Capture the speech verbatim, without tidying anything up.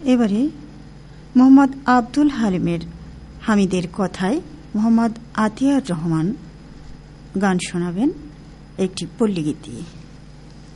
এবারে মোহাম্মদ আব্দুল হালিমের হামিদের কথায় মোহাম্মদ আতিয়ার রহমান গান শোনাবেন একটি পল্লীগীতি।